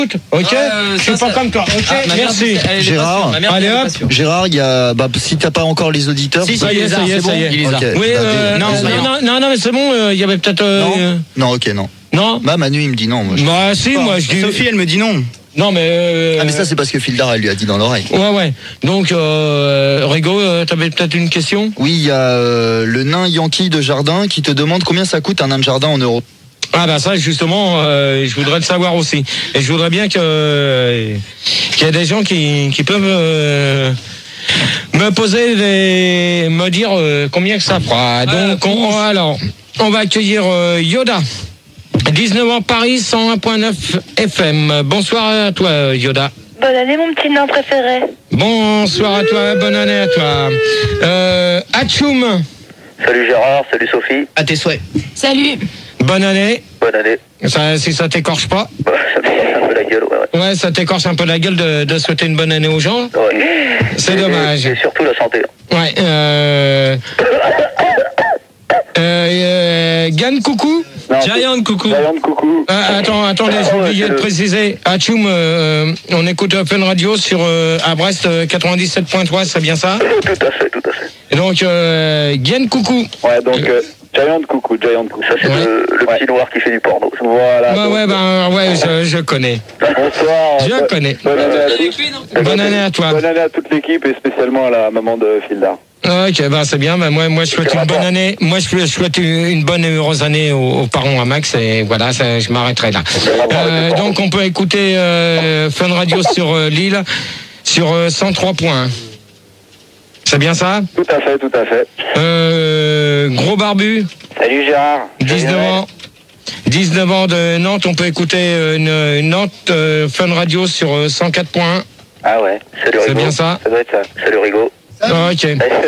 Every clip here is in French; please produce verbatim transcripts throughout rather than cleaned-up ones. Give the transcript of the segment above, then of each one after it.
Ok, euh, je suis pas ça... comme toi. Ok, ah, merci. Elle, Gérard, allez hop. Gérard, il y a, bah, si t'as pas encore les auditeurs. Si, ça y est, ça y est, ça y est. Okay. Oui, euh, non, non, non, non, non, mais c'est bon. Il y avait peut-être. Euh, non. non, ok, non. Non. Bah Manu, il me dit non. Moi, je... Bah si, moi je dis. Sophie, elle me dit non. Non, mais. Euh... Ah, mais ça, c'est parce que Fildar, elle lui a dit dans l'oreille. Ouais, ouais. Donc, euh, Rigo, euh, t'avais peut-être une question ? Oui, il y a euh, le nain Yankee de Jardin qui te demande combien ça coûte un nain de jardin en euros. Ah bah ça justement, euh, je voudrais le savoir aussi. Et je voudrais bien que euh, qu'il y ait des gens qui, qui peuvent euh, me poser des, me dire euh, combien que ça fera. Donc on, alors on va accueillir euh, Yoda. dix-neuf ans Paris, cent un virgule neuf F M. Bonsoir à toi Yoda. Bonne année mon petit nain préféré. Bonsoir à toi, bonne année à toi. Euh, Atchoum. Salut Gérard, salut Sophie. À tes souhaits. Salut. Bonne année. Bonne année. Ça, si ça t'écorche pas. Bah, ça t'écorche un peu la gueule, ouais. Ouais, ouais ça t'écorche un peu la gueule de, de souhaiter une bonne année aux gens. Ouais. C'est dommage. Et surtout la santé. Ouais. Euh... euh, euh Gan coucou. Giant coucou. Giant coucou. Ah, attends, attendez, j'ai oublié de préciser. Atchoum, euh, on écoute Fun Radio sur euh, à Brest euh, quatre-vingt-dix-sept virgule trois, c'est bien ça ? Tout à fait, tout à fait. Et donc, euh, Gan coucou. Ouais, donc euh, Giant coucou, Giant coucou. Ça, c'est ouais. le, le ouais. petit noir qui fait du porno. Voilà. Bah, ouais, ben, ouais, je, je connais. Bonsoir. Je connais. Bonne année à tous. Bonne année à toi. Bonne année à toute l'équipe et spécialement à la maman de Fildar. Ok, bah c'est bien. Bah moi, moi, je souhaite une bonne année. Moi, je souhaite une bonne et heureuse année aux, aux parents à Max. Et voilà, ça, je m'arrêterai là. Euh, donc, on peut écouter euh, Fun Radio sur euh, Lille, sur euh, cent trois points. C'est bien ça ? Tout à fait, tout à fait. Euh, gros barbu. Salut Gérard. dix-neuf ans. dix-neuf ans de Nantes. On peut écouter une, une Nantes euh, Fun Radio sur euh, cent quatre point un. Ah ouais. Salut Rigo. C'est bien ça ? Ça doit être ça. Salut Rigo. Ok.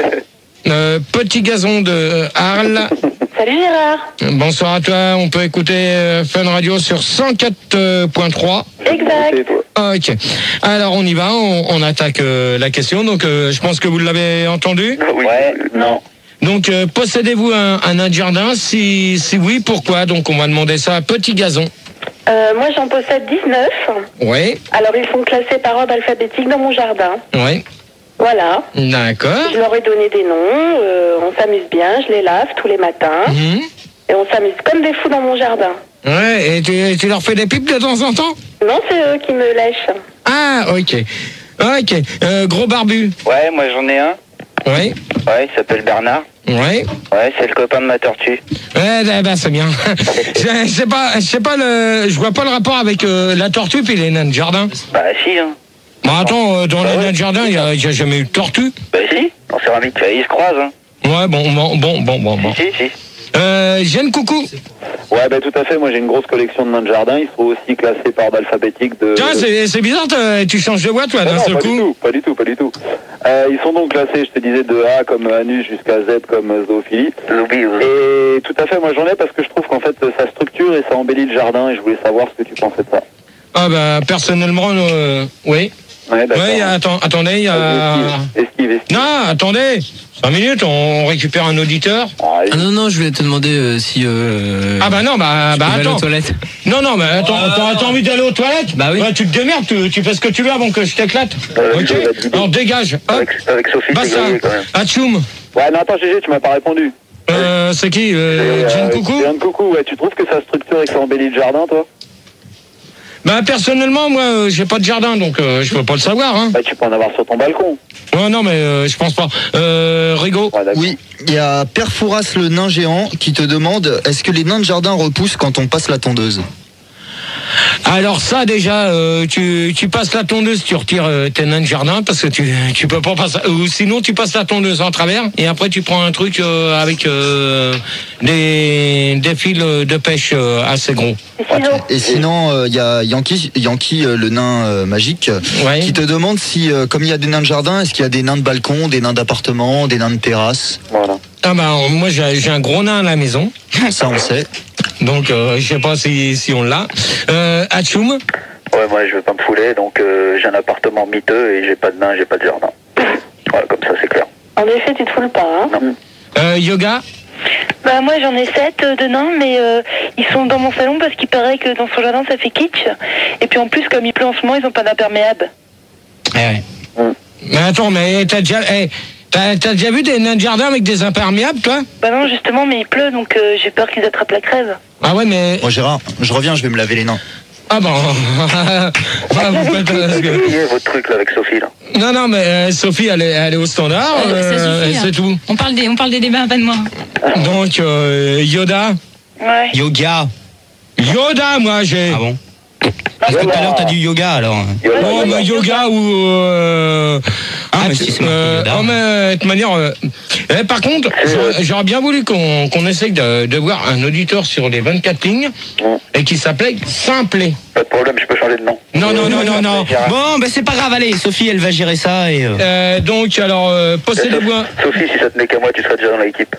Euh, petit gazon de euh, Arles. Salut Gérard. Bonsoir à toi. On peut écouter euh, Fun Radio sur cent quatre point trois. Exact. Ok. Alors on y va. On, on attaque euh, la question. Donc euh, je pense que vous l'avez entendu. Oui. Ouais. Non. Donc euh, possédez-vous un, un nain de jardin ? Si si oui, pourquoi ? Donc on va demander ça à Petit Gazon. Euh, moi j'en possède dix-neuf. Oui. Alors ils sont classés par ordre alphabétique dans mon jardin. Oui. Voilà. D'accord. Je leur ai donné des noms, euh, on s'amuse bien, je les lave tous les matins. Mmh. Et on s'amuse comme des fous dans mon jardin. Ouais, et tu, tu leur fais des pipes de temps en temps ? Non, c'est eux qui me lèchent. Ah, ok. Ok. Euh, gros barbu. Ouais, moi j'en ai un. Oui. Ouais, il s'appelle Bernard. Oui. Ouais, c'est le copain de ma tortue. Ouais, bah, bah c'est bien. je sais pas, je sais pas le, je vois pas le rapport avec euh, la tortue puis les nains de jardin. Bah si, hein. Bah attends, euh, dans bah, les ouais. nains de jardin, il y a, y a jamais eu de tortue. Bah si, en céramique, ils se croisent, hein. Ouais, bon, bon, bon, bon, bon. bon. Si, si. Euh, Jeanne coucou. Ouais, bah tout à fait. Moi, j'ai une grosse collection de nains de jardin. Ils sont aussi classés par ordre alphabétique de. Tiens, c'est, c'est bizarre, tu changes de voix, toi, d'un seul pas coup. Du tout, pas du tout, pas du tout. Euh, ils sont donc classés, je te disais, de A comme Anus jusqu'à Z comme zoophilie. Et tout à fait, moi j'en ai parce que je trouve qu'en fait, ça structure et ça embellit le jardin. Et je voulais savoir ce que tu pensais de ça. Ah bah personnellement, euh, oui. Ouais, d'accord. Oui, attends, attendez, il y a. Esquive, esquive, esquive. Non, attendez. Cinq minutes, on récupère un auditeur. Ah, ah non, non, je voulais te demander euh, si... Euh, ah bah non, bah, bah attends. Aux toilettes. Non, non, mais attends, oh, t'as, t'as envie d'aller aux toilettes ? Bah oui. Ouais, tu te démerdes, tu, tu fais ce que tu veux avant que je t'éclate. Euh, ok. Alors dégage. Hop. Avec, avec Sophie, Basta. c'est quand même. Atchoum. Ouais, non, attends, Gégé, tu m'as pas répondu. Euh, c'est qui euh, Jeanne Coucou Jeanne Coucou, ouais, tu trouves que ça structure et que ça embellit le jardin, toi ? Bah personnellement, moi, euh, j'ai pas de jardin, donc euh, je peux pas le savoir. Hein. Bah tu peux en avoir sur ton balcon. Ouais, non, mais euh, je pense pas. Euh, Rigo. Ouais, oui, il y a Père Fouras le nain géant qui te demande est-ce que les nains de jardin repoussent quand on passe la tondeuse ? Alors ça déjà, euh, tu, tu passes la tondeuse, tu retires euh, tes nains de jardin parce que tu tu peux pas passer. Ou sinon tu passes la tondeuse en travers et après tu prends un truc euh, avec euh, des des fils de pêche euh, assez gros. Et sinon il euh, y a Yankee, Yankee euh, le nain euh, magique, ouais. qui te demande si euh, comme il y a des nains de jardin, est-ce qu'il y a des nains de balcon, des nains d'appartement, des nains de terrasse ? Voilà. Ah bah moi j'ai, j'ai un gros nain à la maison. Ça on sait. Donc euh, je sais pas si si on l'a. Euh, Atchoum. Ouais, moi je veux pas me fouler, donc euh, j'ai un appartement miteux et j'ai pas de nain, j'ai pas de jardin. Voilà, comme ça c'est clair. En effet, tu te foules pas, hein ? Non. Euh, yoga. Bah moi j'en ai sept euh, de nains, mais euh, ils sont dans mon salon parce qu'il paraît que dans son jardin ça fait kitsch. Et puis en plus comme il pleut en ce moment, ils ont pas d'imperméable. Eh ouais. Mm. Mais attends, mais t'as déjà, eh, t'as, t'as déjà vu des nains de jardin avec des imperméables, toi? Bah non justement, mais il pleut donc euh, j'ai peur qu'ils attrapent la crève. Ah ouais, mais... Bon Gérard, je reviens, je vais me laver les nains. Ah bon. Ah, vous faites, euh, que... votre truc là avec Sophie là. Non, non, mais euh, Sophie, elle est, elle est au standard, Euh, ça euh, suffit, c'est hein. tout. On parle des, on parle des débats, pas de moi. Donc, euh, Yoda. Ouais. Yoga. Yoda, moi, j'ai... Ah bon? Parce que tout à l'heure t'as dit yoga alors. Oh, mais yoga ou... Euh... Ah, mais si c'est marqué euh, Yoda. oh, mais de toute manière... euh, eh, par contre, j'aurais, j'aurais bien voulu qu'on, qu'on essaye de, de voir un auditeur sur les vingt-quatre lignes et qui s'appelait Simplet. Pas de problème, je peux changer de nom. Non, non, non, non, non. Bon, ben c'est pas grave, allez, Sophie elle va gérer ça et... Euh... Euh, donc, alors, euh, possédez-moi... Sophie, si ça tenait qu'à moi, tu serais déjà dans l'équipe.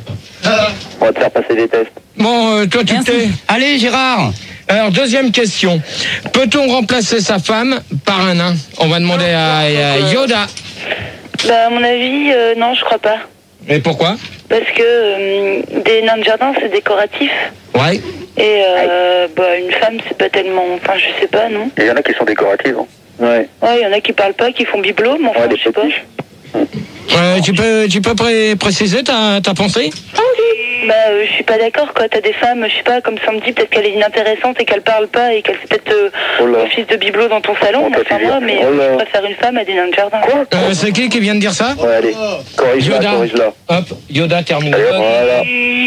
On va te faire passer des tests. Bon, euh, toi, tu Merci. t'es... Allez Gérard. Alors, deuxième question. Peut-on remplacer sa femme par un nain? On va demander à, à Yoda. Bah à mon avis, euh, non je crois pas. Mais pourquoi? Parce que euh, des nains de jardin c'est décoratif. Ouais. Et euh, bah une femme c'est pas tellement... Enfin je sais pas non. Il y en a qui sont décoratives. Hein. Ouais. Ouais, il y en a qui parlent pas, qui font bibelot, mais enfin Ouais, des je sais pas. petits. Euh, tu peux, tu peux pré- préciser ta, ta pensée? Bah euh, je suis pas d'accord quoi, t'as des femmes, je sais pas, comme samedi, peut-être qu'elle est inintéressante et qu'elle parle pas et qu'elle fait peut-être euh, Oh là. office de bibelot dans ton salon, On mais t'a enfin dit moi, bien. mais Oh euh, là. je préfère une femme à des nains de jardin. Quoi Euh, c'est qui qui vient de dire ça? Ouais, allez. Corrige-la, Yoda. corrige-la. Hop, Yoda terminé. Allez, hop, voilà.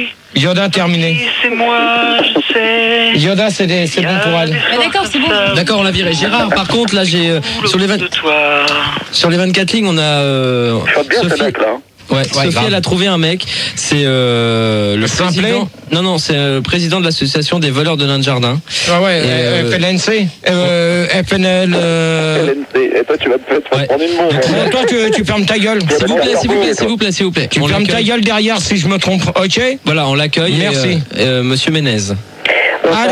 Yoda terminé. C'est moi, je sais. Yoda, c'est, des, c'est bon pour elle. Mais d'accord, c'est bon. D'accord, on l'a viré. Gérard, par contre, là, j'ai euh, sur les vingt, De toi. sur les vingt-quatre lignes, on a euh, Chante bien ce Sophie. mec là. Ouais, Sophie, grave. elle a trouvé un mec. C'est euh, le Simplet président. Non, non, c'est euh, le président de l'association des voleurs de nains de jardin. Ah ouais, Et, euh, euh, F L N C, euh, F N L. Euh... L N C. Et toi, tu vas te faire Ouais. prendre une bombe. Bon, toi, tu, tu fermes ta gueule. S'il vous plaît, s'il vous plaît, s'il vous plaît, s'il vous plaît. Tu On fermes ta l'accueille. gueule derrière si je me trompe, ok? Voilà, on l'accueille. et, Merci. euh, euh, Monsieur Ménez. Allô?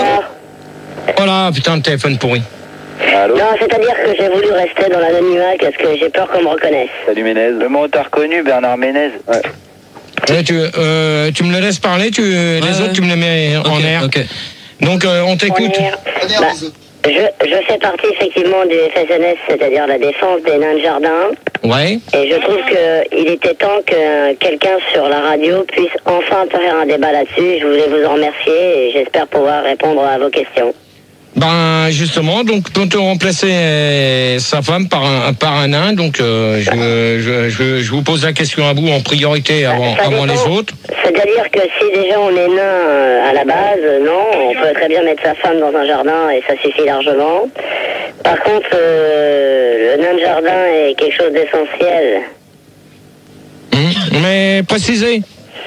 Voilà, putain de téléphone pourri. Allô? Non, c'est-à-dire que j'ai voulu rester dans l'anonymat parce que j'ai peur qu'on me reconnaisse. Salut Ménez. Le mot t'as reconnu, Bernard Ménez. Ouais. Là, tu, euh, tu me le laisses parler, tu, les ouais. autres, tu me les mets en Ok, air. ok. Donc, euh, on t'écoute. Bah, je, je fais partie effectivement du F S N S, c'est-à-dire la défense des nains de jardin. Ouais. Et je trouve qu'il était temps que quelqu'un sur la radio puisse enfin faire un débat là-dessus. Je voulais vous en remercier et j'espère pouvoir répondre à vos questions. Ben justement, donc peut-on remplacer euh, sa femme par un par un nain. Donc euh, je, je, je je vous pose la question à vous en priorité avant Ça avant les dépend. autres. C'est-à-dire que si déjà on est nain euh, à la base, euh, non, on peut très bien mettre sa femme dans un jardin et ça suffit largement. Par contre, euh, le nain de jardin est quelque chose d'essentiel. Hum, Mais précisez.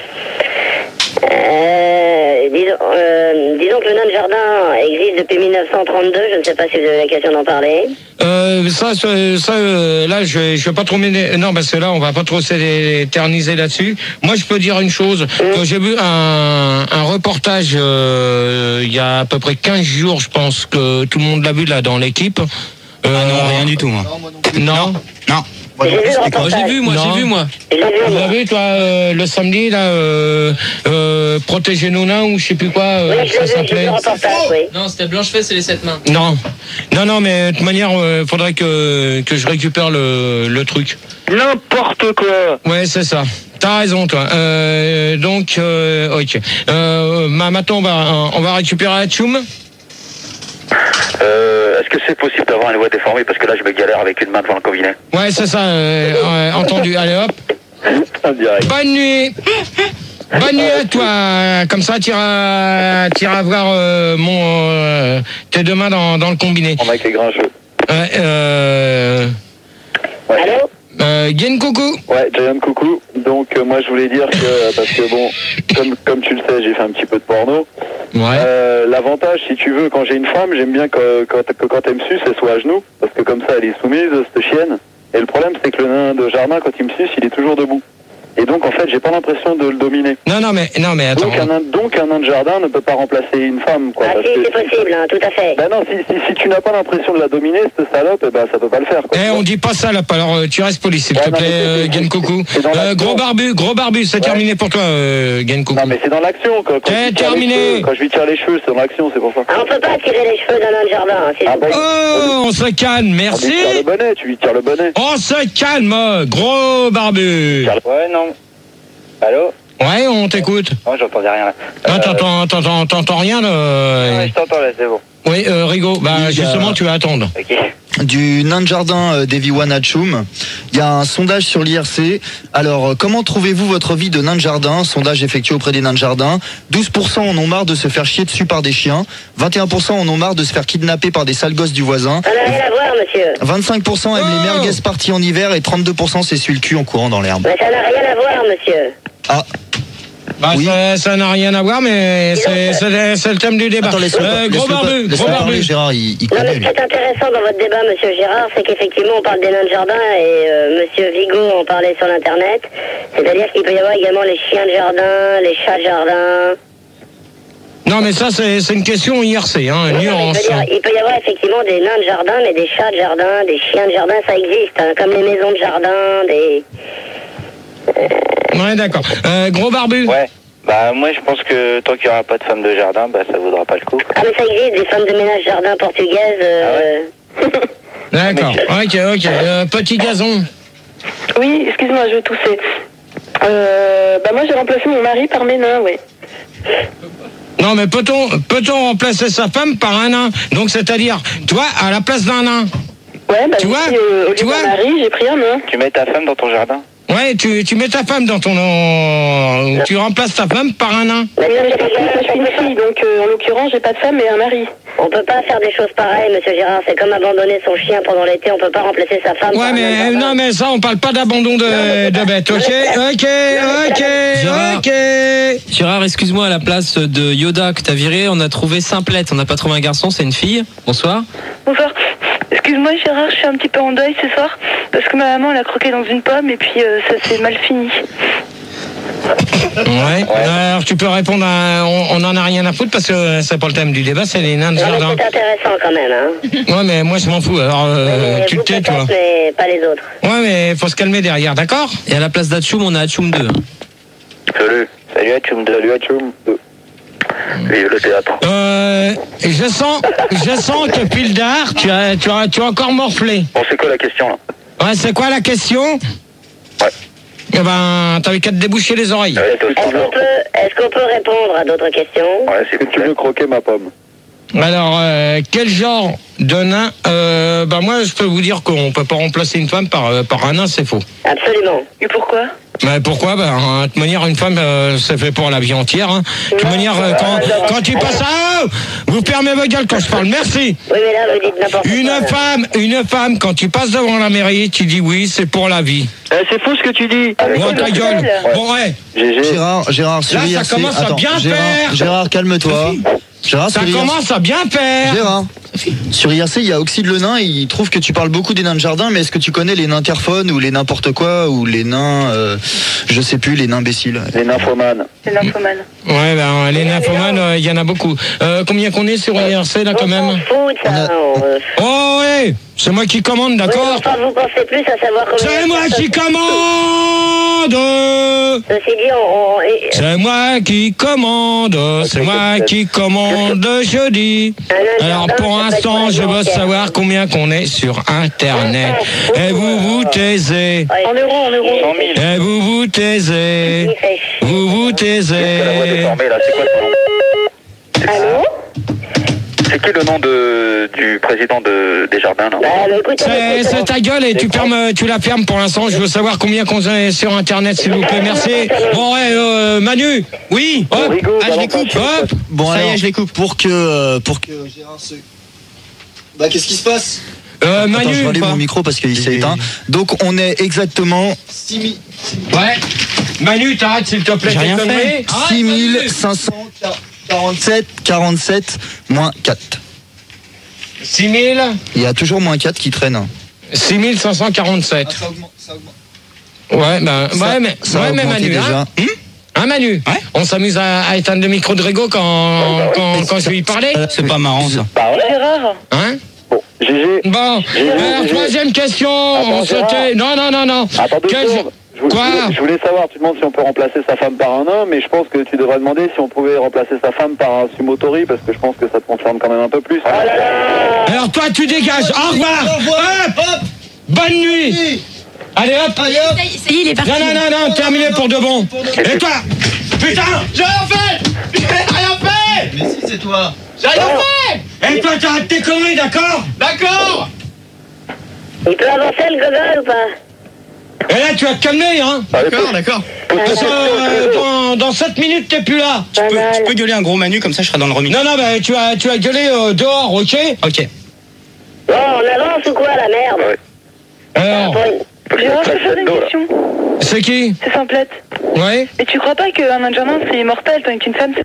Euh, disons, euh, disons que le nain de jardin existe depuis mille neuf cent trente-deux, je ne sais pas si vous avez l'occasion d'en parler. Euh, ça, ça, ça, euh, là, je vais, je vais pas trop m'éner- non, parce que là, on va pas trop s'éterniser là-dessus. Moi, je peux dire une chose. Que j'ai vu un, un reportage euh, il y a à peu près quinze jours, je pense que tout le monde l'a vu là dans l'équipe. Euh, Ah non, rien du tout moi. Non. Non. J'ai vu le Moi, reportage. j'ai vu, moi, Non. j'ai vu, moi. Je l'ai vu, Vous moi. avez vu, toi, euh, le samedi, là, euh, euh, Protéger nos nains, ou je sais plus quoi, euh, Oui, je ça l'ai vu, j'ai vu s'appelait. le reportage, oui. Non, c'était Blanche-Fesse et les sept mains. Non, non, non, mais de toute manière, il faudrait que, que je récupère le, le truc. N'importe quoi. Ouais, c'est ça. T'as raison, toi. Euh, donc, euh, ok. Euh, ma- maintenant, on va, on va récupérer la tchoum. Euh, est-ce que c'est possible d'avoir une voix déformée parce que là je me galère avec une main devant le combiné. Ouais, c'est ça. Euh, ouais, entendu. Allez, hop. En direct. Bonne nuit. Bonne nuit à toi. Comme ça, tu iras, tu iras voir euh, mon, euh, tes deux mains dans, dans le combiné. Mon mec est grincheux. Ouais, euh, Ouais. Allô? euh, Guine, coucou. Ouais, Giant coucou. Donc euh, moi je voulais dire que parce que bon, comme comme tu le sais, j'ai fait un petit peu de porno. Ouais. Euh, L'avantage, si tu veux, quand j'ai une femme, j'aime bien que, quand, que quand elle me suce, elle soit à genoux, parce que comme ça, elle est soumise, cette chienne. Et le problème, c'est que le nain de jardin, quand il me suce, il est toujours debout. Et donc, en fait, j'ai pas l'impression de le dominer. Non, non, mais, non, mais attends. Donc un, nain, donc, un nain de jardin ne peut pas remplacer une femme, quoi. Ah parce si, que c'est possible, hein, tout à fait. Ben non, si, si, si tu n'as pas l'impression de la dominer, cette salope, eh ben, ça peut pas le faire, quoi. Eh, on dit pas ça, là, alors euh, tu restes poli, s'il Ouais, te non, plaît, mais c'est- euh, Genkoku. c'est dans Euh, l'action. gros barbu, gros barbu, c'est Ouais. terminé pour toi, euh, Genkoku. Non, mais c'est dans l'action, quoi. Quand, Eh, je lui tire les terminé. cheveux, quand je lui tire les cheveux, c'est dans l'action, c'est pour ça. Ah, on peut pas tirer les cheveux d'un nain de jardin, hein, s'il Ah vous bon plaît. Oh, on se calme, On lui merci. tire le bonnet, tu lui tires le bonnet. On se calme, gros barbu. Ouais, non. Allô? Ouais, on t'écoute. Non, j'entendais rien là. Non, t'entends, t'entends, t'entends rien, là. Ouais, je t'entends là, c'est bon. Oui, euh, Rigo, bah, Il y a- justement, tu vas attendre. Ok. Du nain de jardin euh, Deviwan Hachoum. Il y a un sondage sur l'I R C. Alors, euh, comment trouvez-vous votre vie de nain de jardin? Sondage effectué auprès des nains de jardin. douze pour cent en ont marre de se faire chier dessus par des chiens. vingt et un pour cent en ont marre de se faire kidnapper par des sales gosses du voisin. Ça n'a rien à voir, monsieur. vingt-cinq pour cent aiment Oh. les merguez parties en hiver et trente-deux pour cent s'essuient le cul en courant dans l'herbe. Mais ça n'a rien à voir, monsieur. Ah, Bah, Oui. ça, ça n'a rien à voir, mais c'est, c'est, c'est le thème du débat. attends, laisse-le Euh, laisse-le gros pas- barbu, laisse-le gros parler, barbu. Gérard, il, il Non, connaît, mais lui. ce qui est intéressant dans votre débat, monsieur Gérard, c'est qu'effectivement, on parle des nains de jardin et euh, monsieur Vigo en parlait sur l'internet. C'est-à-dire qu'il peut y avoir également les chiens de jardin, les chats de jardin. Non, mais ça, c'est, c'est une question I R C, hein, Non, non, mais nuance. je veux dire, il peut y avoir effectivement des nains de jardin, mais des chats de jardin, des chiens de jardin, ça existe, hein, comme les maisons de jardin, des... Ouais, d'accord. Euh, gros barbu. Ouais. Bah, moi, je pense que tant qu'il n'y aura pas de femme de jardin, bah, ça vaudra pas le coup. Ah, mais ça existe, des femmes de ménage jardin portugaises. Euh... D'accord. Ok, ok. Euh, petit gazon. Oui, excuse-moi, je vais tousser. Euh, bah moi j'ai remplacé mon mari par mes nains, oui. Non, mais peut-on, peut-on remplacer sa femme par un nain? Donc, c'est-à-dire, toi, à la place d'un nain. Ouais, bah Tu vois, ici, euh, au lieu tu vois d'un mari, j'ai pris un nain. Tu mets ta femme dans ton jardin? Ouais, tu, tu mets ta femme dans ton... euh, tu remplaces ta femme par un nain. Mais Oui, ça, mais c'est parce que légal, je suis une fille, donc euh, en l'occurrence j'ai pas de femme mais un mari. On peut pas faire des choses pareilles, monsieur Gérard. C'est comme abandonner son chien pendant l'été. On peut pas remplacer sa femme. Ouais, par un nain de mais jardin. non, mais ça, on parle pas d'abandon de, de bête, ok? Ok, ok, Gérard. ok. Gérard, excuse-moi, à la place de Yoda que t'as viré, on a trouvé Simplette. On n'a pas trouvé un garçon, c'est une fille. Bonsoir. Bonsoir. Excuse-moi Gérard, je suis un petit peu en deuil ce soir parce que ma maman elle a croqué dans une pomme et puis euh, ça s'est mal fini. Ouais. Alors, tu peux répondre à... On, on en a rien à foutre parce que c'est pas le thème du débat, c'est les nains de Non, mais jardin. c'est intéressant quand même, hein. Ouais, mais moi, je m'en fous. Alors, euh, Mais tu vous te tais, tu vois. peut-être, mais pas les autres. Ouais, mais faut se calmer derrière, d'accord? Et à la place d'Hachoum, on a Hachoum deux. Salut. Salut, Hachoum. Salut, Hachoum. Vive le théâtre. Euh, je sens, je sens que Pildar, tu as, tu as, tu as encore morflé. Bon, c'est quoi la question, là? Ouais, c'est quoi la question? Ouais. Eh ben, t'avais qu'à te déboucher les oreilles. Ouais, t'as aussi Est-ce qu'on peut, est-ce qu'on peut répondre à d'autres questions? Ouais, c'est que tu veux croquer ma pomme. Alors, euh, quel genre de nain? euh, Bah moi, je peux vous dire qu'on peut pas remplacer une femme par, euh, par un nain, c'est faux. Absolument. Et pourquoi? Mais pourquoi? Bah, de toute manière, une femme, euh, c'est fait pour la vie entière. Hein. De toute manière, euh, quand, quand tu passes à... Vous fermez vos gueules quand je parle, merci. Oui, mais là, vous dites n'importe quoi. Une là. femme, une femme, quand tu passes devant la mairie, tu dis oui, c'est pour la vie. c'est faux ce que tu dis. Bon, ta gueule. Bon, ouais. G G. Gérard, Gérard, sur Là, I R ça C. commence à Attends, bien Gérard, faire. Gérard, calme-toi. Gérard, Ça sur I R C. commence à bien faire. Gérard, sur I R C, il y a Oxy de le nain, il trouve que tu parles beaucoup des nains de jardin, mais est-ce que tu connais les nains terphones ou les n'importe quoi ou les nains, euh, je sais plus, les nains imbéciles? Les nymphomanes. C'est l'infomane. Ouais, ben, les nymphomanes, euh, il y en a beaucoup. Euh, combien qu'on est sur I R C, là, quand On s'en même? fout de ça. On a- on, euh, Oh, ouais. C'est moi qui commande, oui, mais d'accord? enfin, vous pensez plus à savoir comment... C'est moi qui commande. Ceci dit, on... on- et- C'est moi qui commande. C'est moi qui commande jeudi. Alors, pour l'instant, je veux savoir combien qu'on est sur Internet. Et vous vous taisez. Ouais. En euros, en euros. cent mille. Et vous vous taisez. Il fait chier. Vous vous taisez. La voix déformée, là, c'est quoi ton nom? Allô? C'est qui le nom de, du président de, des jardins, là? Bah, mais écoutez, C'est écoutez, c'est ta gueule et tu, fermes, tu la fermes pour l'instant. Je veux savoir combien qu'on est sur Internet, s'il vous plaît. Merci. Bon, ouais, euh, Manu. Oui. Hop. Rigo, Ah, je les balance coupe. un truc. Hop. Bon, Ça y est, alors, je les coupe. Pour que, euh, pour que Gérard se. Bah, qu'est-ce qui se passe? Euh, Attends, je Manu. vais aller quoi mon micro parce qu'il s'est éteint. Donc, on est exactement six mille Ouais. Manu, t'arrêtes, s'il te plaît. J'ai tes rien conneries. fait. Arrête, six mille Manu. cinq cent quarante-sept, quarante-sept, moins quatre. six mille. Il y a toujours moins quatre qui traînent. six mille cinq cent quarante-sept. ça augmente, ça augmente. Ouais, ben, Ça- ouais, mais, ça a ouais, mais augmenté Manu, déjà. hein, Hum Hein, Manu Ouais. On s'amuse à, à éteindre le micro de Grégo quand, quand, quand je lui parlais. C'est pas marrant ça. Bah ouais. Gérard, Hein Bon, G G. Bon, alors, troisième question, on se Gérard. tait. Non, non, non, non. Attends deux Quel- secondes. Je voulais, Quoi je voulais- je voulais savoir, tu demandes si on peut remplacer sa femme par un homme, mais je pense que tu devrais demander si on pouvait remplacer sa femme par un sumotori, parce que je pense que ça te concerne quand même un peu plus. Alors toi, tu dégages. Au revoir. Hop. Bonne nuit. Allez, hop. Ça y est, ça y est, il est parti. Non, non, non, non, terminé pour de bon. Et toi Putain, j'ai rien fait. J'ai rien fait. Mais si, c'est toi. J'ai rien fait. Et toi, t'arrêtes tes conneries, d'accord? D'accord. Il peut avancer le gogol ou pas? Et là, tu vas te calmer, hein? D'accord, d'accord. Parce que euh, dans, dans sept minutes, t'es plus là. Tu Pas peux, mal. tu peux gueuler un gros Manu, comme ça je serai dans le remix. Non, non, bah, tu vas, tu vas gueuler euh, dehors, ok? Ok. Bon, on avance ou quoi, la merde? Alors, Bon, Gérard, je te pose une question. c'est qui? C'est simplette. Ouais? Et tu crois pas qu'un nain de jardin c'est immortel, tandis qu'une femme c'est.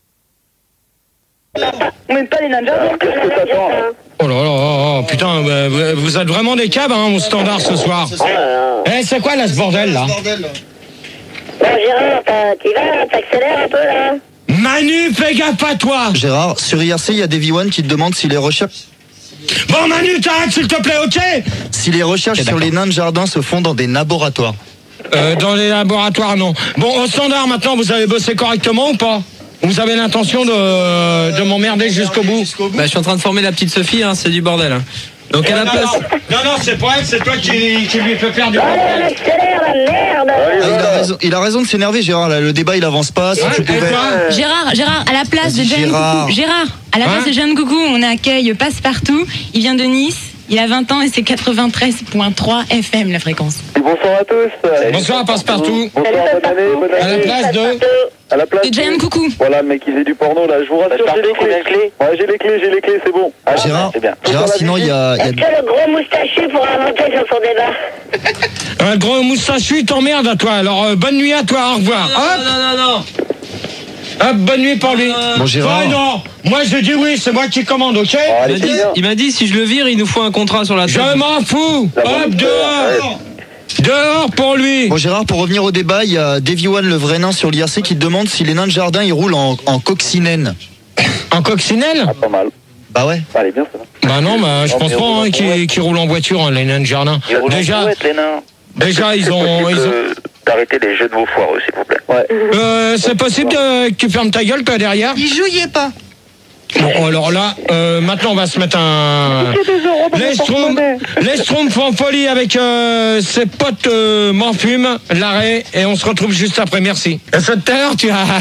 On n'aime pas les nains de jardin. Qu'est-ce que t'attends là? Oh là là, oh, oh, putain, bah, vous vous êtes vraiment des cabs, hein, au standard ce soir. Oh là là. Eh, c'est quoi là, ce bordel là? Bon, Gérard, t'as- t'y vas, t'accélères un peu là? Manu, fais gaffe à toi. Gérard, sur I R C, il y a Davy One qui te demande si les recherches, Bon, Manu, t'arrêtes s'il te plaît, ok? si les recherches Ok, sur d'accord. les nains de jardin se font dans des laboratoires. Euh, dans les laboratoires, non. Bon, au standard, maintenant, vous avez bossé correctement ou pas? Vous avez l'intention de, de m'emmerder jusqu'au bout? Bah, je suis en train de former la petite Sophie, hein, c'est du bordel. hein. Donc à la non, place. non, non, non, c'est pas elle, c'est toi qui, qui lui fait faire du Allez, on bordel. accélère, la merde! Ah, il, a raison, il a raison de s'énerver, Gérard. Là, le débat, il avance pas. Si Ouais, tu et pouvais. toi Gérard, Gérard, à la place de Vas-y, Jeanne Gérard. Coucou. Gérard, à la Hein place de Jeanne Coucou, on accueille Passepartout. Il vient de Nice. Il a vingt ans et c'est quatre-vingt-treize virgule trois F M la fréquence. Bonsoir à tous. Bonsoir, Passe-Partout. Bonsoir, bonne année, bonne À la année. place de. À la place Et Jeanne de- Coucou. Voilà, le mec, il faisait du porno là. Je vous rassure, j'ai les clés. Ouais, j'ai les clés, j'ai les clés, c'est bon. Ah, Gérard, c'est bien. Gérard, sinon, il y a. il y a- Est-ce que le gros moustachu pourra monter sur son débat? Un gros moustachu, il t'emmerde à toi. Alors, euh, bonne nuit à toi, au revoir. Hop, Non, non, non, non. hop, bonne nuit pour lui. Bon, Gérard. Ouais, non, moi je dis oui, c'est moi qui commande, ok? Bon, Il allez, m'a c'est dit, bien. il m'a dit si je le vire, il nous faut un contrat sur la tête. Je m'en fous. La Hop, bonne dehors. Dehors pour lui. Bon, Gérard, pour revenir au débat, il y a Davy One, le vrai nain sur l'I R C, qui te demande si les nains de jardin, ils roulent en, en coccinelle. En coccinelle? Ah, pas mal. Bah ouais. Allez, bien ça. Bah non, bah, je Non, pense mais pas on hein, roule en qu'ils brouette. qu'ils roulent en voiture, hein, les nains de jardin. Ils roulent en Déjà, brouette, les nains. déjà, ils ont. Ils ont... D'arrêter les jeux de mots foireux, s'il vous plaît. Ouais. Euh, c'est possible de- que tu fermes ta gueule, toi, derrière? Il jouillait pas. Bon, alors là, euh, maintenant, on va se mettre un. Les Schtroumpfs, les Schtroumpfs font folie avec euh, ses potes euh, m'en fument, l'arrêt, et on se retrouve juste après. Merci. Et ce tout à l'heure, tu as.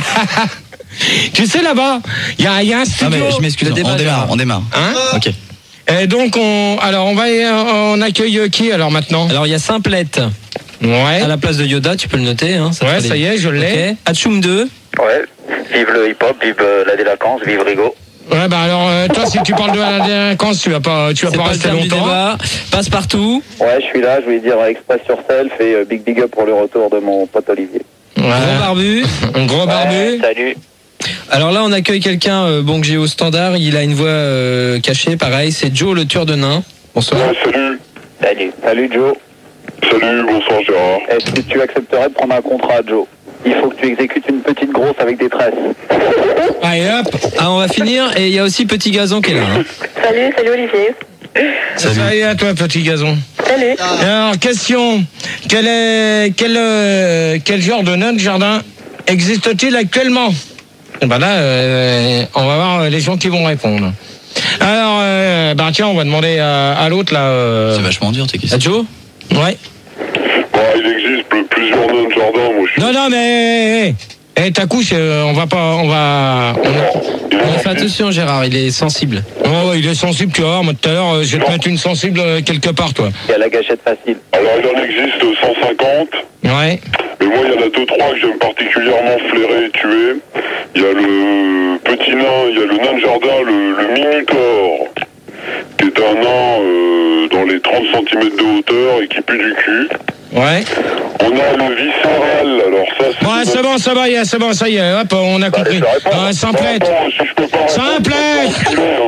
Tu sais, là-bas, il y a, il y a un Ah, studio. mais je m'excuse, Le débat, on démarre, Gérard. on démarre. Hein? Ok. Et donc, on. Alors, on va. On accueille qui, alors, maintenant? Alors il y a Simplette Ouais. à la place de Yoda, tu peux le noter. Hein, Ouais, fera ça les- y est, je l'ai. Ok. Hachoum deux. Ouais. Vive le hip-hop, vive euh, la délinquance, vive Rigaud. Ouais, bah alors, euh, toi, si tu parles de la délinquance, tu vas pas, tu vas C'est pas pas le rester terme du longtemps. débat. Passe-partout. Ouais, je suis là, je voulais dire euh, Express sur Self et euh, big big up pour le retour de mon pote Olivier. Gros Ouais. barbu. Un gros barbu. Ouais, salut. Alors là, on accueille quelqu'un euh, bon que j'ai au standard. Il a une voix euh, cachée, pareil. C'est Joe, le tueur de nains. Bonsoir. salut. Salut. Salut Joe. Salut, bonsoir Gérard. Est-ce que tu accepterais de prendre un contrat, Joe? Il faut que tu exécutes une petite grosse avec des tresses. Allez, hop. Ah, on va finir. Et il y a aussi Petit Gazon qui est là. hein. Salut, salut Olivier. Salut à toi, petit gazon. Salut. Alors, question. Quel, est, quel, euh, quel genre de nain de jardin existe-t-il actuellement? Ben là, euh, on va voir les gens qui vont répondre. Alors, euh, bah tiens, on va demander à, à l'autre là. euh, C'est vachement dur, tes À questions. Joe. Ouais. Bon, il existe pl- plusieurs nains de jardin, moi je suis... Non, non, mais. Eh, ta couche, euh, on va pas. On va. On... On fait attention, Gérard. Il est sensible. Oh, ouais, il est sensible, tu vas voir. Moi, tout à l'heure, euh, je vais te mettre une sensible euh, quelque part, toi. Il y a la gâchette facile. Alors il en existe cent cinquante, Ouais. mais moi il y en a deux trois que j'aime particulièrement flairer et tuer. Il y a le petit nain, il y a le nain de jardin, le, le Minotaure, qui est un nain euh, dans les trente centimètres de hauteur et qui pue du cul. Ouais. On a le viscéral, alors ça c'est... Ouais, c'est bon, ça va, y a- c'est bon, ça y est, hop, on a compris. Allez, je réponds. Ah, Simplette. Bon, si je peux pas répondre, Simplette. je peux pas reculer, hein.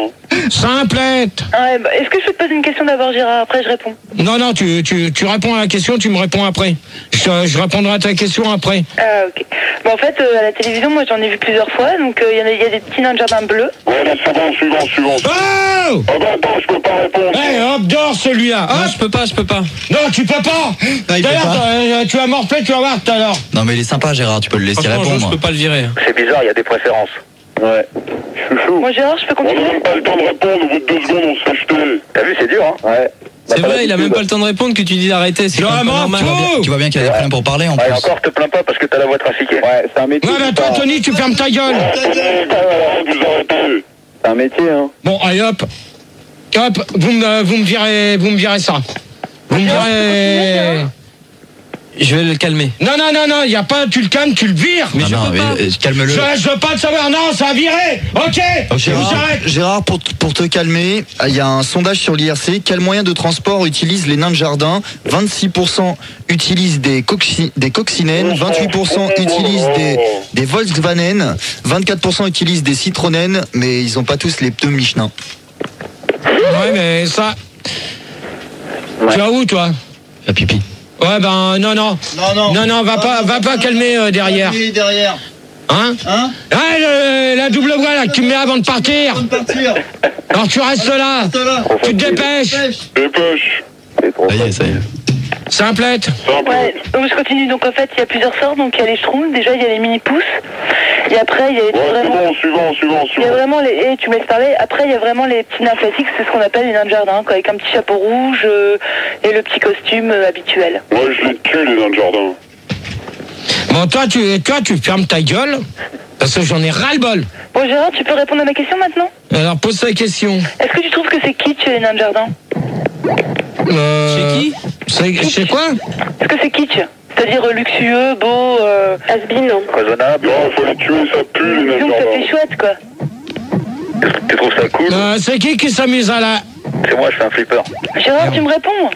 Simplette. Ah ouais, bah, est-ce que je peux te poser une question d'abord, Gérard? Après, je réponds. Non, non, tu, tu, tu réponds à la question, tu me réponds après. Je, je répondrai à ta question après. Ah, ok. Bon, en fait, euh, à la télévision, moi, j'en ai vu plusieurs fois. Donc, il euh, y, en a- y a des petits nains de jardin bleus. Ouais, mais suivant, suivant, suivant. Oh Ah bah attends, je peux pas répondre. Hey, hop, dors celui-là. Non, Hop. je peux pas, je peux pas. Non, tu peux pas. il peut D'ailleurs, pas. euh, tu vas morfler, tu vas voir tout à l'heure. Non, mais il est sympa, Gérard, tu peux le laisser Franchement, je, je répondre. peux pas le virer. C'est bizarre, il y a des préférences. Ouais. Chouchou. Bon, Gérard, je peux On n'a continuer? même pas le temps de répondre, au bout de deux secondes, on se fait jeter. T'as vu, c'est dur, hein? Ouais. C'est vrai, il a même pas le temps de répondre que tu dis d'arrêter. C'est Je quand même pas m'en normal. fous. Tu vois bien qu'il y a des problèmes pour parler en Ouais, plus. encore, te plains pas parce que t'as la voix trafiquée. Ouais, c'est un métier. Ouais, mais toi, Tony, tu fermes ta gueule. Vous arrêtez. C'est un métier, hein. Bon, allez, hop. Hop, vous me, vous me virez, vous me virez ça. Vous me virez... Je vais le calmer. Non, non, non, non, y a pas, tu le calmes, tu le vires. Mais Ah je non, peux mais, pas. euh, calme-le. Je, je veux pas te savoir, non, ça a viré. Ok, je vous Gérard, arrête. Gérard, pour, t- pour te calmer, il y a un sondage sur l'I R C. Quels moyens de transport utilisent les nains de jardin? vingt-six pour cent utilisent des, coxi- des coccinelles, vingt-huit pour cent utilisent des, des Volkswagen, vingt-quatre pour cent utilisent des Citroën, mais ils ont pas tous les pneus Michelin. Ouais, mais ça... Tu vas où, toi? La pipi. Ouais, ben, non, non. Non, non. Non, non, va pas, va pas calmer euh, derrière. derrière. Hein? Hein? Ah, le- la double voix, là, que tu me mets avant de partir. partir. Alors, tu restes là. Tu te dépêches. Dépêche. C'est trop Ça y est, ça y est. Simplette. Ouais, donc je continue. Donc en fait, il y a plusieurs sortes. Donc il y a les schtroumpfs, déjà il y a les mini pousses. Et après il y a les Ouais, c'est vraiment. bon, suivant, suivant, Il y a suivant. vraiment les. Et tu me laisses parler. Après il y a vraiment les petits nains classiques, c'est ce qu'on appelle les nains de jardin, quoi, avec un petit chapeau rouge euh, et le petit costume euh, habituel. Ouais, je les tue, les nains de jardin. Bon, toi, tu, toi, tu fermes ta gueule. Parce que j'en ai ras-le-bol. Bon Gérard, tu peux répondre à ma question maintenant? Alors, pose ta question. Est-ce que tu trouves que c'est kitsch les nains de jardin? Euh, Chez qui? C'est c'est quoi? Est-ce que c'est kitsch? C'est-à-dire euh, luxueux, beau, euh, has-been, non? raisonnable. Non, faut les tuer, ça pue, les nains de Disons que ça jardin. fait chouette, quoi. Tu trouves ça cool? euh, C'est qui qui s'amuse à la... C'est moi, je fais un flipper. Gérard, tu me réponds?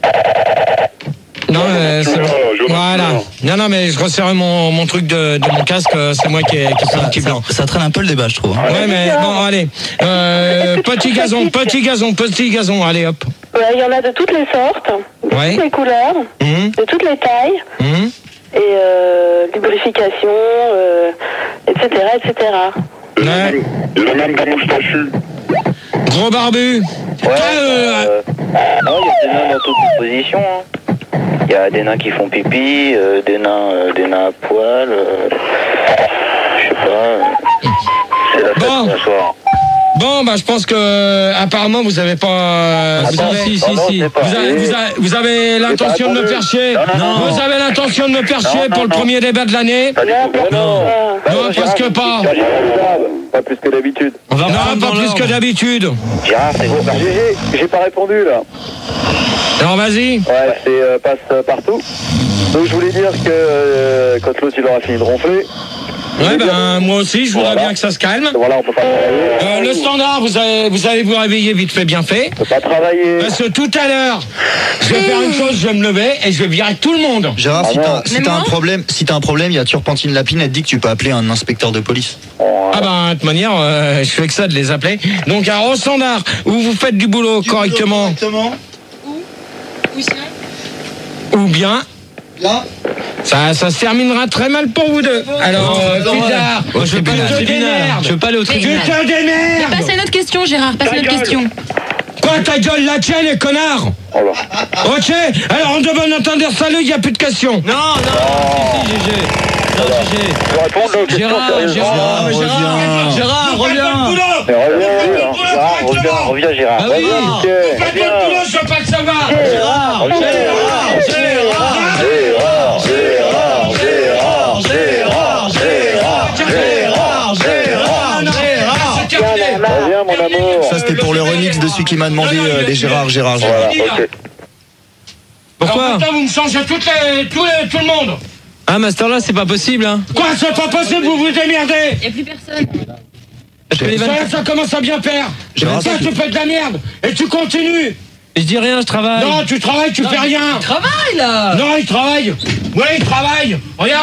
Non, euh, c'est bon. je reste Voilà. là. Non, non, mais je resserre mon, mon truc de, de mon casque. euh, C'est moi qui ai qui fais un petit blanc. Ça traîne un peu le débat, je trouve. hein. Ouais, mais bon, allez. Euh, petit gazon, petit gazon, petit gazon. Allez, hop. Ouais, il y en a de toutes les sortes, de Ouais. toutes les couleurs, Hum, de toutes les tailles, hum. et euh, lubrification, euh, et cetera, et cetera. Il y en a Ouais. même- il y en a même des moustachus. Gros barbu. Toi, euh, Euh, non, il y a des nains dans toutes les positions. Hein. Il y a des nains qui font pipi, euh, des nains, euh, des nains à poil. euh, je sais pas. euh, C'est la fête Bon. ce soir. bon, bah, je pense que apparemment vous avez pas. Vous Attends, avez, si, si, pardon, si. c'est pas- vous avez, vous avez, vous avez l'intention de me faire chier. Non, Vous avez l'intention de me faire chier non, pour le non. premier débat de l'année. Pas du tout. Non. Non, parce que pas. Pas plus que d'habitude. On va Non, reprendre pas dans plus l'ordre. que d'habitude. Gérard, c'est gros. J'ai j'ai pas répondu là. Alors vas-y. Ouais, c'est euh, passe euh, partout. Donc je voulais dire que euh, quand l'autre il aura fini de ronfler, Ouais, ben moi aussi, je voudrais Voilà. bien que ça se calme. voilà, on peut pas travailler. Euh, le standard, vous allez, vous allez vous réveiller vite fait, bien fait. On peut pas travailler. Parce que tout à l'heure, je vais faire une chose, je vais me lever et je vais virer tout le monde. Gérard, si Ah t'as non. si Même t'as un moi problème, si t'as un problème, il y a Turpentine Lapine, elle te dit que tu peux appeler un inspecteur de police. Ah ben, de toute manière, euh, je fais que ça de les appeler. Donc, alors, au standard, où vous faites du boulot correctement, Ou sinon? ou bien, Là. ça, ça se terminera très mal pour vous deux. Alors, euh, non, Pizarre, Moi, je veux pas tu aller au te tribunal. démerdes. Je veux pas aller au Tu tribunal. te démerdes. Passe à notre question, Gérard. Passe à notre question. Quoi, ta gueule, la tienne, les connards. Oh là. Ok, alors on devait entendre salut, il n'y a plus de questions. Non, non, si, si, G G. Non, G G. Je vais répondre là aux questions Gérard, sérieusement. Gérard, reviens. Gérard, Gérard, Vous faites votre reviens. boulot. Mais reviens, Gérard, reviens, reviens Gérard. Ah oui. Reviens, ok. Vous faites votre boulot, je veux pas le savoir. Gérard, Reviens, Gérard, Gérard, Gérard, Gérard, Gérard, Gérard, Gérard, Gérard, Gérard, Gérard. C'est terminé. Reviens mon amour. Ça c'était pour le remix de celui qui m'a demandé euh, les Gérard, Gérard, Gérard. Voilà, ok. Pourquoi? Alors, maintenant, vous me changez toutes les, tout, les, tout le monde. Ah, Master là, c'est pas possible, hein. Quoi, c'est pas possible, vous vous démerdez. Il n'y a plus personne. Je fais les Ça, vannes. ça commence à bien faire. Gérard, Ça, tu fais de la merde. Et tu continues. Je dis rien, je travaille. Non, tu travailles, tu fais rien. Travaille là. Non, il travaille. Oui, il travaille. Regarde.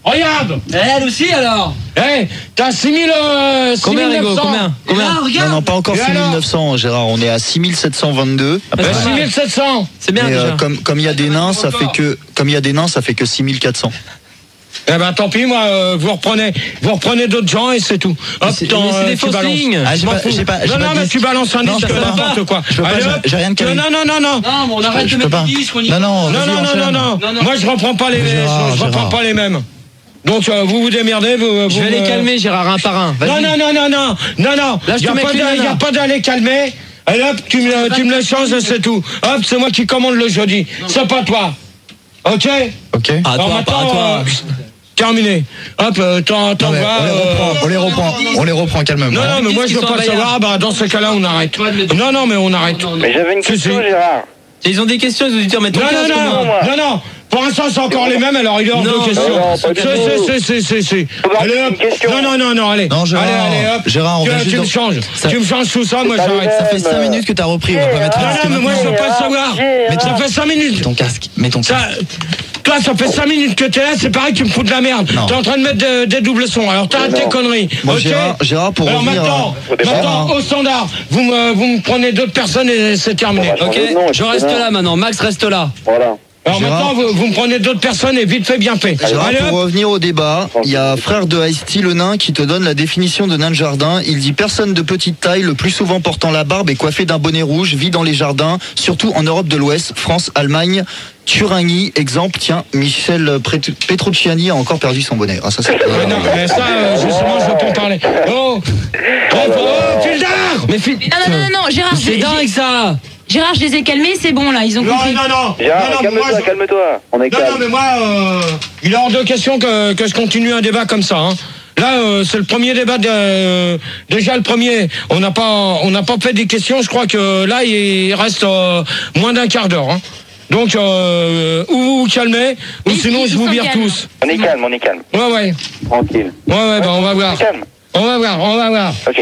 Regarde. Elle aussi alors. Eh, t'as six mille euh, Combien, six mille Rigo? neuf cents. Combien Combien Non, non, pas encore Et six mille alors neuf cents, Gérard. On est à six mille sept cent vingt-deux. Bah, six mille sept cents. C'est bien Et, déjà. euh, comme comme il y a des nains, ça fait que comme il y a des nains, ça fait que six mille quatre cents. Eh ben tant pis, moi, euh, vous reprenez, vous reprenez d'autres gens et c'est tout. Hop, c'est- t'en, mais c'est euh, des tu fausses balances. lignes. Ah, j'ai Je m'en pas- fous. j'ai pas- j'ai non, pas non, de mais disque. tu balances un Non, disque, je peux pas. n'importe quoi. Je peux pas, Allez, j'ai- hop. j'ai rien de calé. Non, non, non, non. Non, mais on arrête Je de peux mettre pas. des disques, on y Non, non, Non, vas-y, non, non, enchaîne. non, non, Non, non. Moi, je reprends pas les, Gérard, je, je reprends Gérard. pas les mêmes. Donc, euh, vous vous démerdez, vous, vous Je vais les me- calmer, Gérard, un par un. Non, non, non, non, non, non, non. Là, je y te a mets pas que les de- y a nanas. pas d'aller calmer. Allez, hop, tu me, tu me le changes, c'est tout. Hop, c'est moi qui commande le jeudi. C'est pas toi. Ok? Ok. À Alors toi, maintenant, pas à toi. euh, terminé. Hop, euh, t'en, Non, t'en mais vas. on les euh, reprend, on les reprend, on les reprend calmement. Non, non, mais moi je veux Qu'est-ce pas le qu'ils sont savoir. Bah, dans ce cas-là, on arrête. Non, non, mais on arrête. Mais j'avais une Si, question, si. Gérard. Ils ont des questions, les auditeurs, mais ton Non, non, casque, non, moi. non, non. Pour l'instant, c'est encore les mêmes. Alors, il est hors Non, de question. non, pas du C'est, tout. c'est, c'est, c'est, c'est. Regarde, Allez, hop. une question. Non, non, non, non, allez. Non, Gérard, allez, allez, hop. Gérard, on tu, vient tu juste me de- changes. Ça- Tu me changes tout ça, moi pas j'arrête. les Ça fait mêmes. cinq minutes que t'as repris, on va pas mettre Non, un non, disque mais moi je veux pas le savoir. Mets Ça ton- fait cinq minutes. Mets ton casque, mets ton Ça, casque. toi, ça fait cinq minutes que t'es là, c'est pareil, tu me fous de la merde. Non. T'es en train de mettre de- des doubles sons. Alors t'arrêtes Mais tes non. conneries. Bon, ok Gérard, Gérard, pour Alors revenir maintenant, à- maintenant Gérard. au standard, vous me, vous me prenez d'autres personnes et c'est terminé. On va Ok, changer de nom, je et reste puis là maintenant. Max reste là. Voilà. Alors Gérard. maintenant, vous, vous me prenez d'autres personnes et vite fait, bien fait. Gérard, Allez, pour hop. revenir au débat, il y a frère de Ice-T, le nain, qui te donne la définition de nain de jardin. Il dit personne de petite taille, le plus souvent portant la barbe et coiffé d'un bonnet rouge, vit dans les jardins, surtout en Europe de l'Ouest, France, Allemagne, Thuringie. Exemple, tiens, Michel Pret- Petrucciani a encore perdu son bonnet. Ah, ça, c'est Ouais, non, mais ça, euh, justement, je veux pas en parler. Oh, oh, oh, Fildar. Mais fi- Non, non, non, non, non, Gérard, C'est j'ai- dingue ça. Gérard, je les ai calmés, c'est bon là, ils ont Non, compris. non, non. Gérard, non, non, calme-toi, moi, je- calme-toi. On est Non, non, calme. mais moi, euh, il est hors de question que, que je continue un débat comme ça. Hein. Là, euh, c'est le premier débat. De, euh, déjà, le premier, on n'a pas, on n'a pas fait des questions. Je crois que là, il reste euh, moins d'un quart d'heure. Hein. Donc, euh, ou vous vous calmez, ou Mais sinon ils je vous sont vire calmes. tous. On est calme, on est calme. Ouais, ouais. Tranquille. Ouais, ouais, bah, on va On voir. est calme. On va voir, on va voir. Ok.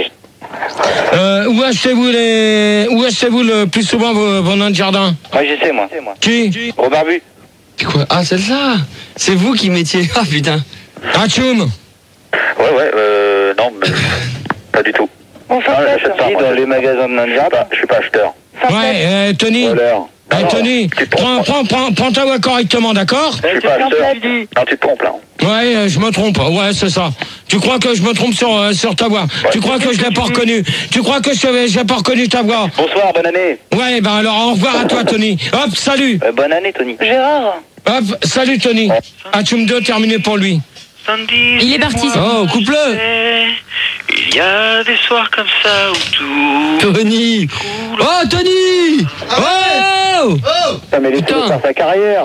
Euh, où achetez-vous les, où achetez-vous le plus souvent vos, vos nains de jardin? Moi, je sais, moi. Qui? Gros barbu. Quoi? Ah, c'est ça. C'est vous qui mettiez. Ah putain. Atchoum. Ouais, ouais, euh, non, mais pas du tout. Enfin, Ah, fait, j'achète pas. Dans les magasins de Ninja, bah, je suis pas acheteur. Ouais, euh, Tony. Voleur. Eh, Non, Tony, tu te trompes. prends, prends, prends, prends ta voix correctement, d'accord? Je suis pas acheteur. Non, tu te trompes, là. Ouais, euh, je me trompe. Ouais, c'est ça. Tu crois que je me trompe sur, euh, sur ta voix? Tu crois que je l'ai pas reconnu? Tu crois que je j'ai pas reconnu ta voix? Bonsoir, bonne année. Ouais, ben alors au revoir à toi, Tony. Hop, salut. Euh, bonne année, Tony. Gérard, Hop, salut, Tony. Atchoum deux, terminé pour lui. Il est parti. Oh, coupe-le. Il y a des soirs comme ça où tout. Tony. Oh, Tony. Oh. Putain, mais laissez-le Putain. faire sa carrière.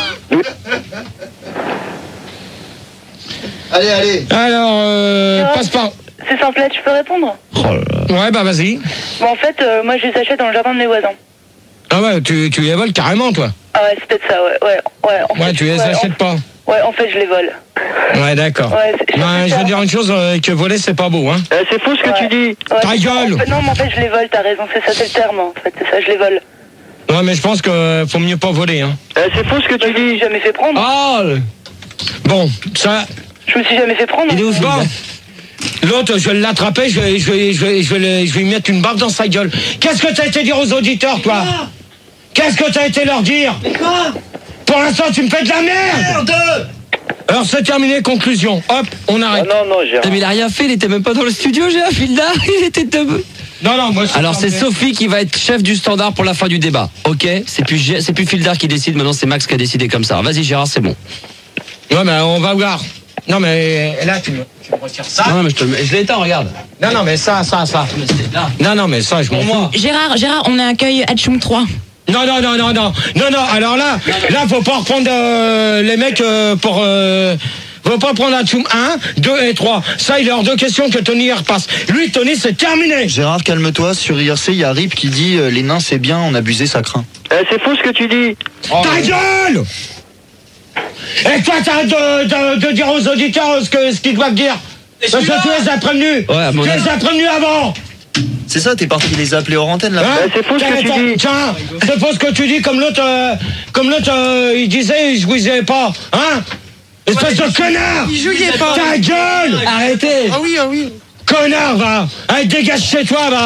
Allez, allez. Alors, euh, Gérard. passe par. c'est simplette, je peux répondre? Ouais, bah vas-y. Bon, en fait, euh, moi je les achète dans le jardin de mes voisins. Ah ouais, tu, tu les voles carrément, toi. Ah ouais, c'est peut-être ça, ouais. Ouais, ouais, en Ouais, fait, tu les ouais, achètes pas. en- Ouais, en fait, je les vole. Ouais, d'accord. Ouais, c'est- Ben, je veux dire une chose, euh, que voler, c'est pas beau, hein. c'est fou ce que tu dis. Ouais, Ta c'est- gueule. en fait, non, mais en fait, je les vole, t'as raison, c'est ça, c'est le terme, en fait, c'est ça, je les vole. Ouais, mais je pense que euh, faut mieux pas voler, hein. c'est fou ce que Je me suis jamais fait prendre. Oh le- Bon, ça. Je me suis jamais fait prendre. Il est où, Bon. L'autre, je vais l'attraper, je vais, je vais, je vais, je vais, le- je vais lui mettre une barbe dans sa gueule. Qu'est-ce que t'as été dire aux auditeurs, toi? Qu'est-ce que t'as été leur dire? Pour l'instant, tu me fais de la merde! Alors, c'est terminé, conclusion. Hop, on Ah arrête. non, non, Gérard. Mais il a rien fait, il était même pas dans le studio, Gérard Fildar. Il était debout. Non, non, moi, Alors c'est terminé. Sophie qui va être chef du standard pour la fin du débat. Ok, c'est plus Gé- c'est plus Fildar qui décide. Maintenant c'est Max qui a décidé comme ça. Vas-y Gérard, c'est bon. Ouais, mais on va voir. Non, mais là, tu me, tu me retires ça. Non mais je te le mets- je l'ai éteint, regarde. Non, non, mais ça, ça, ça. Là. Non, non, mais ça, je m'en Pour fous. moi. Gérard, Gérard, on accueille Atchoum trois. Non, non, non, non, non. Non, non, alors là, là, faut pas reprendre euh, les mecs euh, pour... Euh, faut pas prendre Atchoum un, deux et trois. Ça, il est hors de question que Tony y repasse. Lui, Tony, c'est terminé. Gérard, calme-toi. Sur I R C, il y a Rip qui dit euh, les nains c'est bien, en abuser ça craint. c'est fou ce que tu dis. Ta gueule! Et toi, t'arrêtes de, de, de dire aux auditeurs ce que ce qu'ils doivent dire. Parce que tu les as prévenus. Ouais, à mon tu avis. les as prévenus avant. C'est ça, t'es parti les appeler hors antenne là. Hein? c'est faux ce que tu Tiens, dis. Tiens, c'est faux ce que tu dis, comme l'autre, euh, comme l'autre, euh, il disait, je vous disais pas, hein? Espèce de connard! Il jouait pas. Ta gueule! Arrêtez! Ah oui, ah oui. Connard, va! Allez, dégage chez toi, va!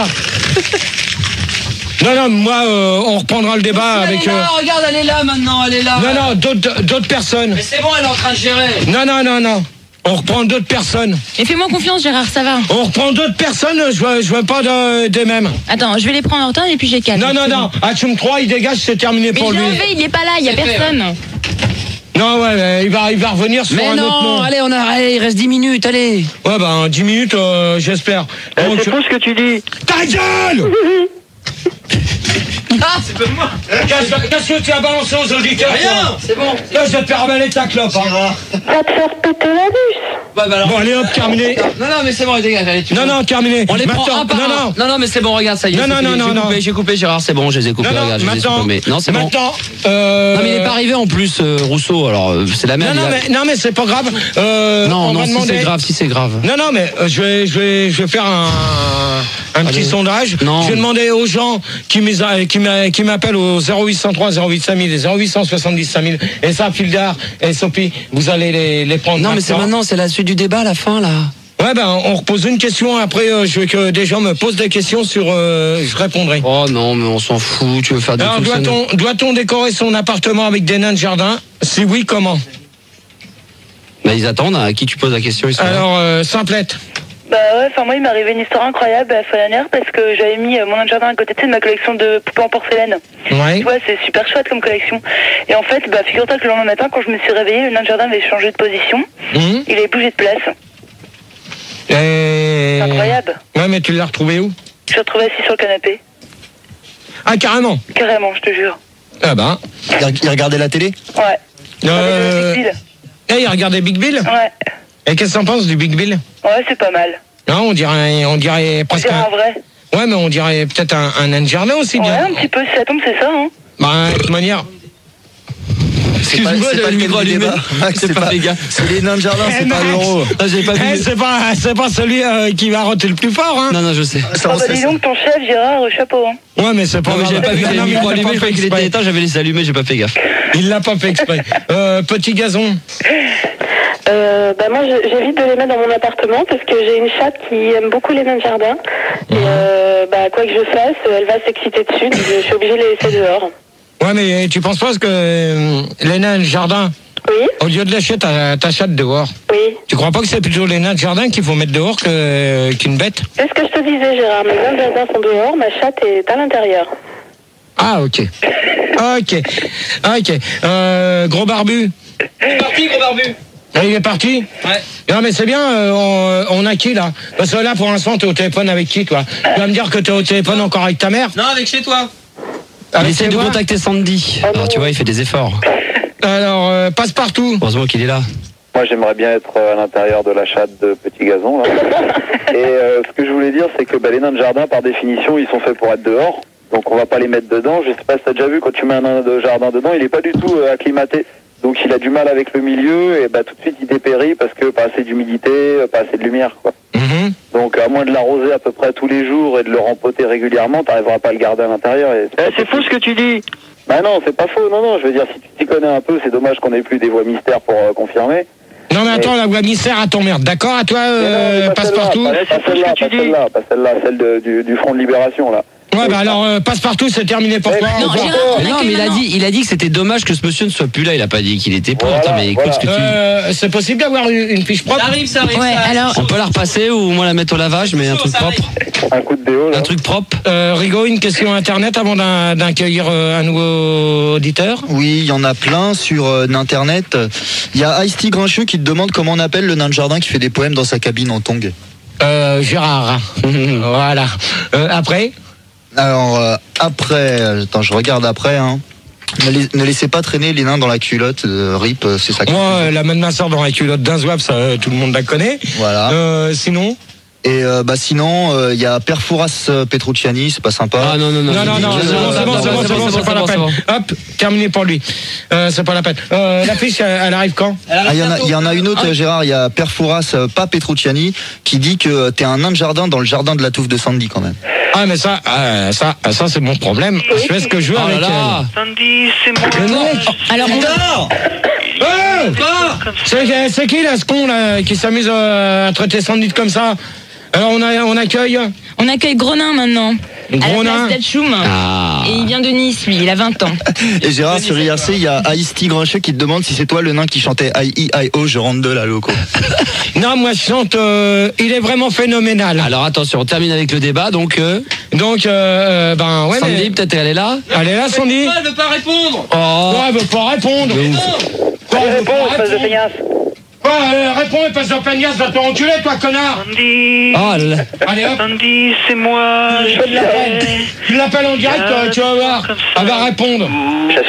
Non, non, moi, euh, on reprendra le débat Elle avec... est là, euh, regarde, elle est là maintenant, elle est là. Non, non, d'autres d'autres personnes. Mais c'est bon, elle est en train de gérer. Non, non, non, non. On reprend d'autres personnes. Et fais-moi confiance, Gérard, ça va. On reprend d'autres personnes, je veux, je veux pas de, des mêmes. Attends, je vais les prendre en retard et puis j'ai quatre. Non, non, non. Hachum trois, il dégage, c'est terminé Mais pour je lui. l'ai enlevé, il est pas là, il y a C'est fait, personne. Non, ouais, mais il va, il va revenir sur Mais un autre nom. non, allez, on a, allez, il reste dix minutes, allez. Ouais, ben, dix minutes, euh, j'espère. Eh, Donc, c'est fou ce que tu dis. ta gueule! Ah, c'est pas moi. Qu'est-ce qu'est-ce que tu as balancé aux auditeurs? Rien, c'est bon. Là, je vais te faire avaler ta clope, hein. Va te faire péter la bûche. Ouais, bah alors. Bon, allez, hop, terminé. Non, non, mais c'est bon, dégage, allez, tu Non, peux- non, terminé. On les prend Maintenant, un par non, un. non. Non, non, mais c'est bon, regarde, ça y est. Non, c'est non, fini. non, J'ai non, coupé, non. J'ai coupé, Gérard, c'est bon, je les ai coupés, Non, non, regarde, je les ai maintenant, supprimés. Non, c'est bon. maintenant, euh... Non, mais il est pas arrivé en plus, euh, Rousseau, alors euh, c'est la Non, merde. non, il a- mais, non, mais c'est pas grave. Euh, Non, on non, m'a si demandé- c'est grave, si c'est grave. Non, non, mais euh, je vais, je vais, je vais faire un, un petit Allez. sondage. Non. Je vais demander aux gens qui m'is- qui m'a- qui m'appellent au zéro huit cent trois, zéro huit cinq mille et zéro huit cent soixante-dix cinq mille. Et ça, Fildar et Sophie, vous allez les, les prendre. Non, mais c'est maintenant, c'est la suite du débat, la fin, là. Ouais, ben, on repose une question. Après, euh, je veux que des gens me posent des questions sur. Euh, je répondrai. Oh non, mais on s'en fout, tu veux faire des Alors, trucs. ça doit-on, doit-on décorer son appartement avec des nains de jardin? Si oui, comment? Bah, ils attendent, à qui tu poses la question, ils sont là. Alors, euh, simplette. Bah ouais, enfin moi il m'est arrivé une histoire incroyable à la fin dernière parce que j'avais mis euh, mon nain de jardin à côté tu sais, de ma collection de poupées en porcelaine. Ouais. Tu vois, c'est super chouette comme collection. Et en fait, bah figure-toi que le lendemain matin, quand je me suis réveillée, le nain de jardin avait changé de position. Hum. Il avait bougé de place. Et... C'est incroyable. Ouais, mais tu l'as retrouvé où? Je suis retrouvée assis sur le canapé. Ah, carrément. Carrément, je te jure. Ah ben. Il il regardait la télé? Ouais. Euh... Big Bill. Eh, il regardait Big Bill? Ouais. Et qu'est-ce que t'en penses du Big Bill? Ouais, c'est pas mal. Non, on dirait, on dirait On presque dirait un un... vrai. Ouais, mais on dirait peut-être un, un nain de jardin aussi, Ouais, bien. un petit peu, si ça tombe, c'est ça, hein. Bah, de toute manière... C'est pas, Excuse-moi, c'est le pas le micro thème du allumé. débat. Max, C'est c'est pas pas, les gars. c'est les nains de jardin, Eh, c'est pas Max. l'euro. Ah, j'avais pas Eh, vu. c'est pas, c'est pas celui euh, qui va roter le plus fort, hein. Non, non, je sais. Ça, Ah on bah sait dis ça. donc, ton chef, Gérard, euh, chapeau, hein. Ouais, mais c'est pas Non, mais j'avais grave. pas vu Non, le mais il micro l'a allumé, pas je croyais fait qu'il était exprès. éteint, j'avais laissé allumer, j'ai pas fait gaffe. Il l'a pas fait exprès. Euh, petit gazon. Euh, bah moi je- j'évite de les mettre dans mon appartement parce que j'ai une chatte qui aime beaucoup les nains de jardin et euh, bah quoi que je fasse elle va s'exciter dessus donc je suis obligée de les laisser dehors. Ouais, mais tu penses pas que euh, les nains de jardin, Oui, au lieu de lâcher ta, ta chatte dehors, oui. tu crois pas que c'est plutôt les nains de jardin qu'il faut mettre dehors que, qu'une bête? C'est ce que je te disais Gérard, mes nains de jardin sont dehors, ma chatte est à l'intérieur. Ah, ok. Ok. Ok. Euh, gros barbu. C'est parti, gros barbu. Ah, il est parti? Ouais. Non, mais c'est bien, euh, on, on a qui là? Parce que là, pour l'instant, t'es au téléphone avec qui, toi? Tu vas me dire que t'es au téléphone encore avec ta mère? Non, avec chez toi. Il Avec essaie tes de voix contacter Sandy. Alors, tu vois, il fait des efforts. Alors, euh, passe partout. Heureusement qu'il est là. Moi, j'aimerais bien être à l'intérieur de la chatte de Petit Gazon. Là. Et euh, ce que je voulais dire, c'est que bah, les nains de jardin, par définition, ils sont faits pour être dehors. Donc, on va pas les mettre dedans. Je sais pas si t'as déjà vu, quand tu mets un nain de jardin dedans, il est pas du tout euh, acclimaté. Donc, il a du mal avec le milieu et bah, tout de suite, il dépérit parce que pas assez d'humidité, pas assez de lumière, quoi. Mhm. Donc, à moins de l'arroser à peu près tous les jours et de le rempoter régulièrement, t'arriveras pas à le garder à l'intérieur. Et... Eh, c'est fou ce que tu dis. Bah non, c'est pas faux. Non, non, je veux dire, si tu t'y connais un peu, c'est dommage qu'on ait plus des voix mystères pour euh, confirmer. Non, mais attends, la voix mystère à ton merde. D'accord, à toi, euh, passe partout? Pas celle-là, pas celle-là, pas celle-là, celle de- du, du Front de Libération, là. Ouais, bah alors, euh, passe partout, c'est terminé pour toi. Non, Au revoir. Gérard, on Mais non, accueille mais il a maintenant. dit, il a dit que c'était dommage que ce monsieur ne soit plus là. Il a pas dit qu'il était pour. Voilà, Attends, mais écoute voilà. ce que tu dis. Euh, c'est possible d'avoir une, une fiche propre? arrive, ça arrive. Ouais, alors, On peut la repasser ou au moins la mettre au lavage, mais un truc ça propre. Un coup de déo, là. Un truc propre. Euh, Rigaud, une question internet avant d'un- d'accueillir euh, un nouveau auditeur? Oui, il y en a plein sur euh, Internet. Il y a Ice-T Grincheux qui te demande comment on appelle le nain de jardin qui fait des poèmes dans sa cabine en tongs. Euh, Gérard. Voilà. Euh, après? Alors euh, après, euh, attends, je regarde après. Hein. Ne, les- ne laissez pas traîner les nains dans la culotte. euh, Rip, euh, c'est ça. Moi, euh, la main de ma soeur dans la culotte d'un zouave, ça, euh, tout le monde la connaît. Voilà. Euh, sinon? Et euh, bah sinon, il euh, y a Perfouras Petrucciani, c'est pas sympa. Ah non, non, non. Non, non, non, c'est bon, c'est bon, c'est bon, c'est bon, c'est pas la peine. Hop, terminé pour lui. Euh, c'est pas la peine. Euh, la fiche, elle, elle arrive quand? Ah, il y en a, il y en a une autre, ah. Gérard. Il y a Perfouras, euh, pas Petrucciani, qui dit que t'es un nain de jardin dans le jardin de la touffe de Sandy quand même. Ah mais ça, euh, ça, ça c'est mon problème. Je fais ce que je veux Oh avec là là. elle. Sandy, c'est moi. Mais non. Alors, on Oh c'est, c'est qui là, ce con là, qui s'amuse euh, à traiter Sandy comme ça? Alors on, a, on accueille on accueille Gronin maintenant. Gros à la nain. place d'Atchoum. Ah. Et il vient de Nice, lui, il a vingt ans. Et Gérard, sur I R C, il y a Ice-T Grincheux qui te demande si c'est toi le nain qui chantait I E I O, je rentre de la loco. Non, moi je chante, euh, il est vraiment phénoménal. Alors attention, on termine avec le débat. Donc, euh, Donc, euh, ben ouais, Sandy, mais... peut-être elle est là. Elle est là, Sandy? Elle veut pas répondre. Oh. Ouais, elle veut pas répondre. Quoi, elle veut pas Réponds, espèce de répondre? feignasse. Quoi, euh, réponds, espèce de peignasse, va te enculer, toi, connard. Sandy. Oh là. Allez, hop. Sandy, c'est moi. Je te l'appelle. Tu l'appelles en direct, euh, tu vas voir. Elle va répondre.